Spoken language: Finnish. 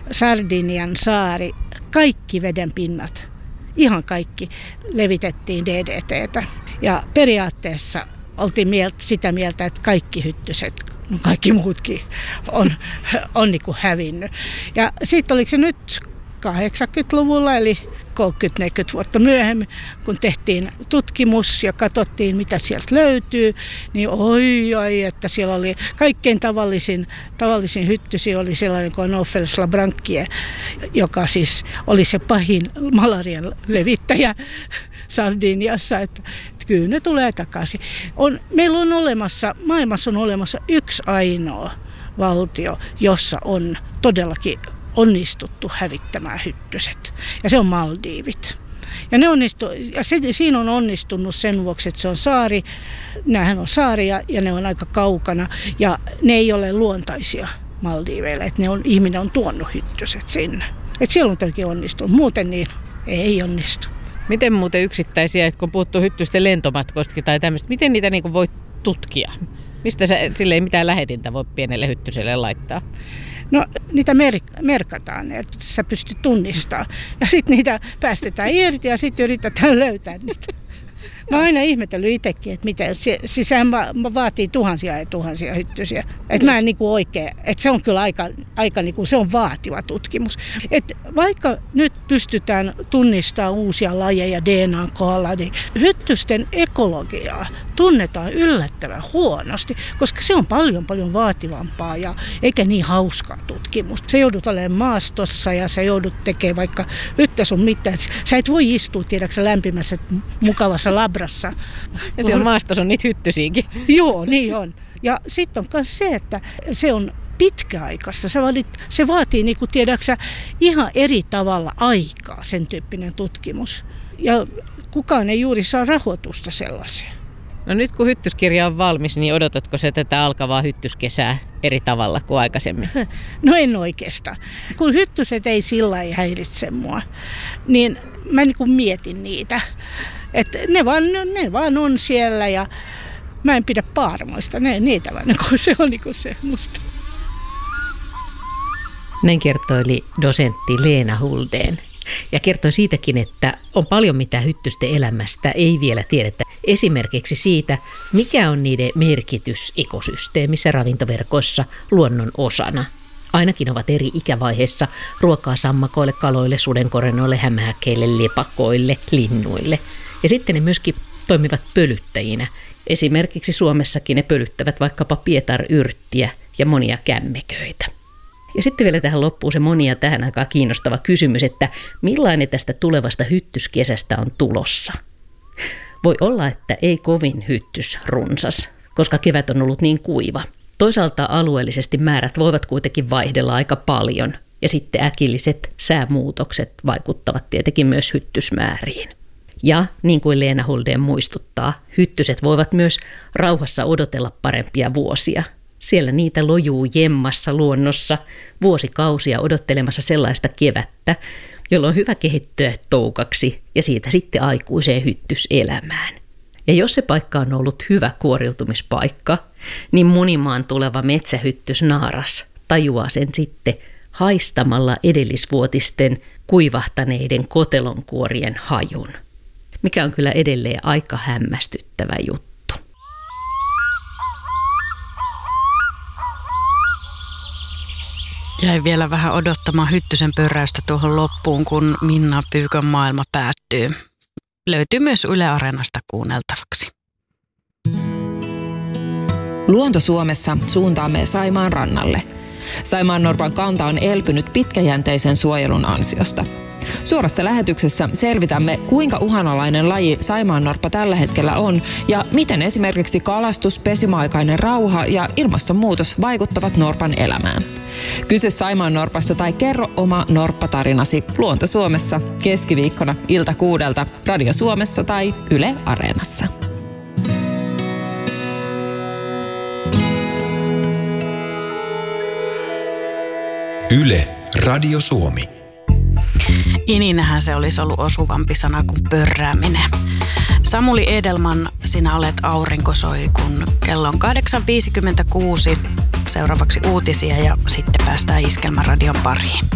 Sardinian saari, kaikki vedenpinnat, ihan kaikki levitettiin DDT:tä. Ja periaatteessa oltiin sitä mieltä, että kaikki hyttyset, kaikki muutkin on niin kuin hävinnyt. Ja sitten oliko se nyt 80-luvulla, eli 30-40 vuotta myöhemmin, kun tehtiin tutkimus ja katsottiin, mitä sieltä löytyy, niin että siellä oli kaikkein tavallisin hyttysi oli sellainen kuin Anopheles labranchie, joka siis oli se pahin malarian levittäjä Sardiniassa, että kyllä ne tulee takaisin. Meillä on maailmassa on olemassa yksi ainoa valtio, jossa on todellakin onnistuttu hävittämään hyttyset. Ja se on Maldiivit. Ja siinä on onnistunut sen vuoksi, että se on saari. Nämähän on saaria ja ne on aika kaukana. Ja ne ei ole luontaisia Maldiiveille. Että ihminen on tuonut hyttyset sinne. Että siellä on toki onnistunut. Muuten niin ei onnistu. Miten muuten yksittäisiä, kun puhuttu hyttysten lentomatkoistakin tai tämmöistä, miten niitä niin kuin voi tutkia? Mistä sille ei mitään lähetintä voi pienelle hyttyselle laittaa? No niitä merkataan, että sä pystyt tunnistamaan. Ja sitten niitä päästetään irti ja sitten yritetään löytää niitä. Mä oon aina ihmetellyt itsekin, että miten sehän vaatii tuhansia ja tuhansia hyttysiä. Että mä en niinku oikein, että se on kyllä aika niinku, se on vaativa tutkimus. Että vaikka nyt pystytään tunnistamaan uusia lajeja DNAn kohdalla, niin hyttysten ekologiaa tunnetaan yllättävän huonosti, koska se on paljon vaativampaa ja eikä niin hauskaa tutkimusta. Sä joudut olemaan maastossa ja sä joudut tekemään vaikka hyttä sun mitään. Sä et voi istua tiedäksä lämpimässä mukavassa labrassa. Ja siellä maastossa on niitä hyttysiäkin. Joo, niin on. Ja sitten on myös se, että se on pitkäaikaista. Se vaatii, niin kuin tiedäksä, ihan eri tavalla aikaa, sen tyyppinen tutkimus. Ja kukaan ei juuri saa rahoitusta sellaiseen. No nyt kun hyttyskirja on valmis, niin odotatko se tätä alkavaa hyttyskesää eri tavalla kuin aikaisemmin? No en oikeastaan. Kun hyttyset ei sillä lailla häiritse mua, niin mä niin kuin mietin niitä. Että ne vaan on siellä ja mä en pidä paarmoista. Niitä vaan, se on niin kuin se musta. Näin kertoili dosentti Leena Huldén. Ja kertoi siitäkin, että on paljon mitä hyttysten elämästä ei vielä tiedetä. Esimerkiksi siitä, mikä on niiden merkitys ekosysteemissä, ravintoverkoissa, luonnon osana. Ainakin ovat eri ikävaiheessa ruokaa sammakoille, kaloille, sudenkorennoille, hämähäkeille, lepakoille, linnuille. Ja sitten ne myöskin toimivat pölyttäjinä. Esimerkiksi Suomessakin ne pölyttävät vaikkapa pietaryrttiä ja monia kämmeköitä. Ja sitten vielä tähän loppuun se monia tähän aikaan kiinnostava kysymys, että millainen tästä tulevasta hyttyskesästä on tulossa? Voi olla, että ei kovin hyttysrunsas, koska kevät on ollut niin kuiva. Toisaalta alueellisesti määrät voivat kuitenkin vaihdella aika paljon, ja sitten äkilliset säämuutokset vaikuttavat tietenkin myös hyttysmääriin. Ja niin kuin Leena Huldén muistuttaa, hyttyset voivat myös rauhassa odotella parempia vuosia. Siellä niitä lojuu jemmassa luonnossa vuosikausia odottelemassa sellaista kevättä, jolloin on hyvä kehittyä toukaksi ja siitä sitten aikuiseen hyttyselämään. Ja jos se paikka on ollut hyvä kuoriutumispaikka, niin munimaan tuleva metsähyttysnaaras tajuaa sen sitten haistamalla edellisvuotisten kuivahtaneiden kotelonkuorien hajun, mikä on kyllä edelleen aika hämmästyttävä juttu. Jäi vielä vähän odottamaan hyttysen pörräystä tuohon loppuun, kun Minna Pyykön maailma päättyy. Löytyy myös Yle Areenasta kuunneltavaksi. Luonto Suomessa suuntaamme Saimaan rannalle. Saimaannorpan kanta on elpynyt pitkäjänteisen suojelun ansiosta. Suorassa lähetyksessä selvitämme, kuinka uhanalainen laji saimaannorppa tällä hetkellä on ja miten esimerkiksi kalastus, pesimäaikainen rauha ja ilmastonmuutos vaikuttavat norpan elämään. Kysy saimaannorpasta tai kerro oma norppatarinasi Luonto Suomessa keskiviikkona ilta 6 Radio Suomessa tai Yle Areenassa. Yle Radio Suomi. Ininähän se olisi ollut osuvampi sana kuin pörrääminen. Samuli Edelman, sinä olet aurinko soi, kun kello on 8.56. Seuraavaksi uutisia ja sitten päästään Iskelmän radion pariin.